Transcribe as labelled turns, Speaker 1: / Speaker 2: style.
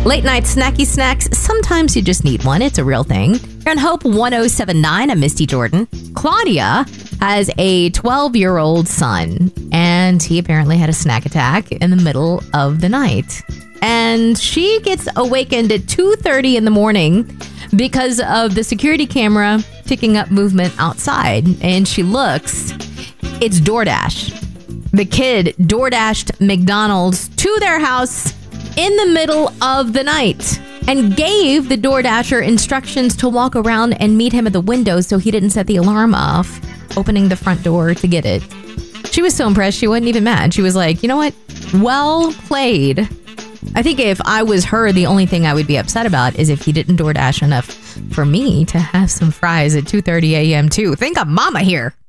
Speaker 1: Late night snacky snacks. Sometimes you just need one. It's a real thing. You're on Hope 1079. I'm Misty Jordan. Claudia has a 12-year-old son, and he apparently had a snack attack in the middle of the night. And she gets awakened at 2:30 in the morning because of the security camera picking up movement outside. And she looks, it's DoorDash. The kid DoorDashed McDonald's to their house in the middle of the night and gave the DoorDasher instructions to walk around and meet him at the window so he didn't set the alarm off, opening the front door to get it. She was so impressed, she wasn't even mad. She was like, you know what? Well played. I think if I was her, the only thing I would be upset about is if he didn't DoorDash enough for me to have some fries at 2:30 a.m. too. Think of mama here.